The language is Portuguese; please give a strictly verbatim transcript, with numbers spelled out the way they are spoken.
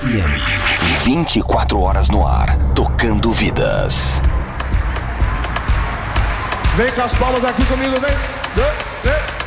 M. vinte e quatro horas no ar, tocando vidas. Vem com as palmas aqui comigo, vem. Vem.